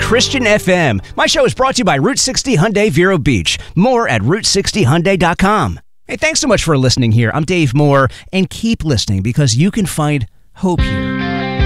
Christian FM. My show is brought to you by Route 60 Hyundai Vero Beach. More at Route60Hyundai.com. Hey, thanks so much for listening here. I'm Dave Moore, and keep listening because you can find hope here.